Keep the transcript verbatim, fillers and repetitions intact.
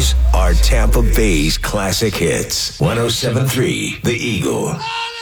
hours are Tampa Bay's classic hits. one oh seven point three The Eagle.